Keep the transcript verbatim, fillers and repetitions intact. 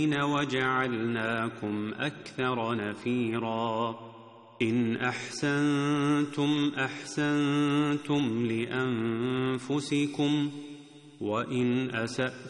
وجعلناكم أكثر نفيرا إن أحسنتم أحسنتم لأنفسكم وإن أسأتم